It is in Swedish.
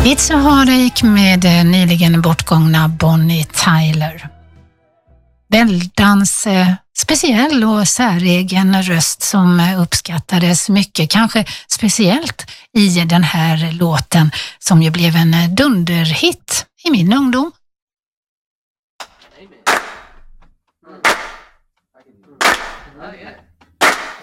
It's a Heartache med nyligen bortgångna Bonnie Tyler. Väldans speciell och säregen röst som uppskattades mycket, kanske speciellt i den här låten som ju blev en dunderhit i min ungdom.